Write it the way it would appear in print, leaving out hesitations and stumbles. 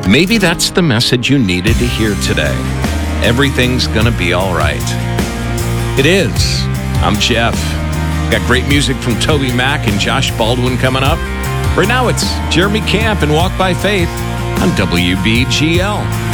Maybe that's the message you needed to hear today. Everything's gonna be all right. It is. I'm Jeff. Got great music from Toby Mac and Josh Baldwin coming up. Right now it's Jeremy Camp and Walk by Faith on WBGL.